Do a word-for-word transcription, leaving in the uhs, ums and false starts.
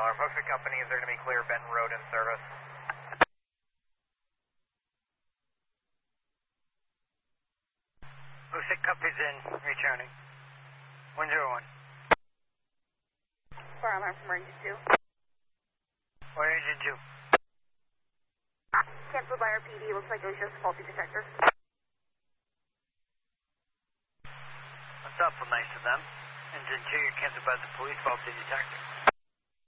Alarm. Hook companies are going to be clear Benton Road in service. Hook companies in, returning. one zero one. Fire alarm from Emergency two. Fire engine two. Canceled by R P D, looks like it was just faulty detector. What's up, nice to them? Engine two, you're canceled by the police, faulty detector.